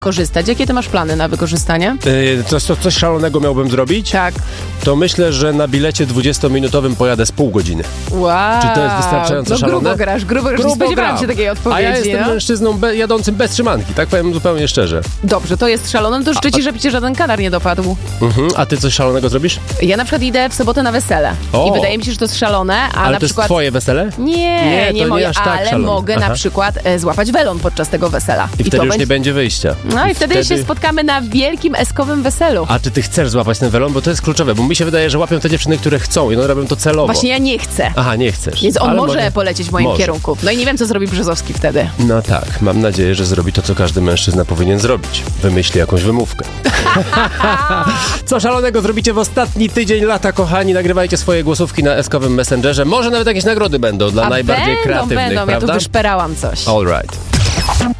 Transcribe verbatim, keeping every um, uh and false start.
korzystać. Jakie ty masz plany na wykorzystanie? Yy, to, to coś szalonego miałbym zrobić? Tak. To myślę, że na bilecie dwudziestominutowym pojadę z pół godziny. Wow. Czy to jest wystarczająco no, szalone? Grubo grasz, grubo grasz. Nie spodziewałam się takiej odpowiedzi. A ja jestem no? mężczyzną be, jadącym bez trzymanki, tak powiem zupełnie szczerze. Dobrze, to jest szalone. No to życzę ci, żeby cię żaden kanar nie dopadł. Mhm. A ty coś szalonego zrobisz? Ja na przykład idę w sobotę na wesele. O. I wydaje mi się, że to jest szalone, a Ale na to przykład... jest twoje wesele? Nie, Nie, nie, to moje, nie aż tak ale szalone. mogę Aha. na przykład e, złapać welon podczas tego wesela. I, wtedy to już będzie... nie będzie wyjścia. No i, i wtedy, wtedy się spotkamy na wielkim eskowym weselu. A czy ty chcesz złapać ten welon? Bo to jest kluczowe, bo mi się wydaje, że łapią te dziewczyny, które chcą i one robią to celowo. Właśnie ja nie chcę. Aha, nie chcesz. Więc on Ale może, może polecieć w moim może. kierunku. No i nie wiem, co zrobi Brzozowski wtedy. No tak, mam nadzieję, że zrobi to, co każdy mężczyzna powinien zrobić. Wymyśli jakąś wymówkę. Co szalonego zrobicie w ostatni tydzień lata, kochani? Nagrywajcie swoje głosówki na eskowym Messengerze. Może nawet jakieś nagrody będą dla A najbardziej będą, kreatywnych, będą. prawda? Ja tu wyszperałam coś. All right.